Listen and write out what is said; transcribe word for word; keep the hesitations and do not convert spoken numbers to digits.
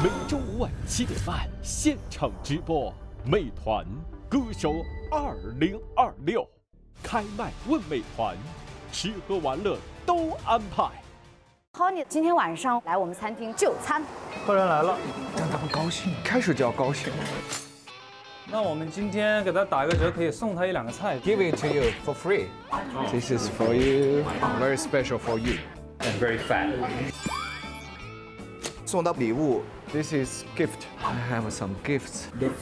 每周五晚七点半现场直播，美团歌手二零二六，开麦问美团，吃喝玩乐都安排。 Honey 今天晚上来我们餐厅就餐， 客人来了， 让他们高兴，开始就要高兴。 那我们今天给他打一个折，可以送他一两个菜。 Give it to you for free. This is for you, very special for you, and very fat. 送的礼物 This is gift. I have some gifts. The